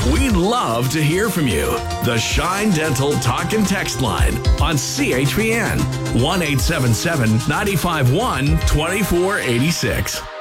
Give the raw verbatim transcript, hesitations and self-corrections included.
We'd love to hear from you. The Shine Dental Talk and Text line on C H P N one eight seven seven, nine five one, two four eight six.